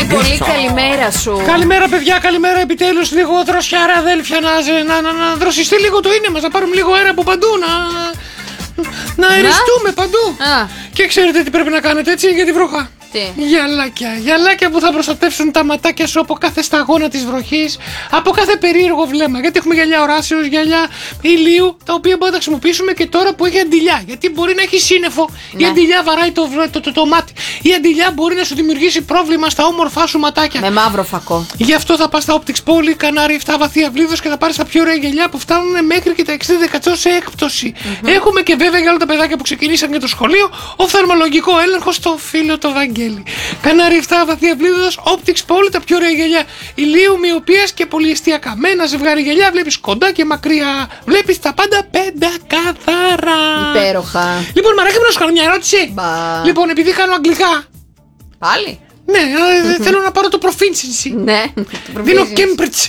πολύ, καλημέρα σου. Καλημέρα, παιδιά, καλημέρα. Επιτέλους λίγο δροσιάρα, αδέλφια, να δροσιστεί λίγο το είναι μας, να πάρουμε λίγο αέρα από παντού, να αεριστούμε παντού. Και ξέρετε τι πρέπει να κάνετε, έτσι, για τη βροχά. Γυαλάκια που θα προστατεύσουν τα ματάκια σου από κάθε σταγόνα της βροχής, από κάθε περίεργο βλέμμα. Γιατί έχουμε γυαλιά οράσεως, γυαλιά ηλίου, τα οποία μπορούμε να τα χρησιμοποιήσουμε και τώρα που έχει αντιλιά. Γιατί μπορεί να έχει σύννεφο, η αντιλιά βαράει το μάτι. Η αντιλιά μπορεί να σου δημιουργήσει πρόβλημα στα όμορφά σου ματάκια. Με μαύρο φακό. Γι' αυτό θα πας στα Optics Poly, Κανάρι 7 βαθύ αυλίδος και θα πάρεις τα πιο ωραία γυαλιά που φτάνουν μέχρι και τα 60% σε έκπτωση. Έχουμε και βέβαια για όλα τα παιδάκια που ξεκινήσαν και το σχολείο, οφθαλμολογικό έλεγχο στο φίλο το Βαγγέλη. Κανάρι 7 βαθύ αυλίδος, Optics Poly, τα πιο ωραία γυαλιά ηλίου, μοιοπίας και πολυεστιακά. Με ένα ζευγάρι γυαλιά βλέπεις κοντά και μακριά. Βλέπεις τα πάντα πεντακάθαρα. Υπέροχα. Λοιπόν, μαράκι μου, να σου κάνω μια ερώτηση. Λοιπόν, επειδή κάνω αγγλικά. Πάλι. Ναι, θέλω να πάρω το proficiency. Ναι. Δίνω Cambridge.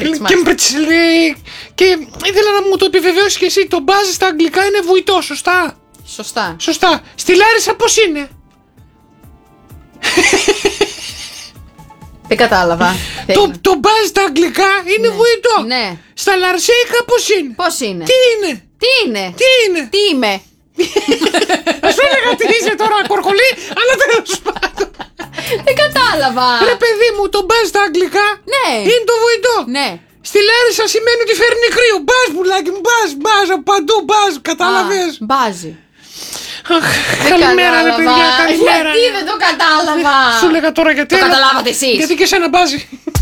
Και ήθελα να μου το επιβεβαιώσεις και εσύ. Το μπάζ στα αγγλικά είναι βουητό, σωστά? Σωστά. Στη Λάρισα πώς είναι? Δεν κατάλαβα. Το μπάζ στα αγγλικά είναι βουητό. Ναι. Στα λαρσέικα πώς είναι? Πώς είναι? Τι είναι? Τι είμαι? Σου έλεγα τι είσαι τώρα, κορκολί, αλλά τέλος πάντων. Δεν κατάλαβα. Ρε παιδί μου, το μπάζ στα αγγλικά είναι το βουητό. Ναι. Στη Λάρισα σημαίνει ότι φέρνει κρύο. Μπάζ, πουλάκι μου, μπάζ, από παντού μπάζ, κατάλαβες? Μπάζει. Καλημέρα, ρε παιδιά, καλημέρα. Γιατί δεν το κατάλαβα? Σου λέγα τώρα γιατί. Το καταλάβατε εσείς. Γιατί και εσένα μπάζει.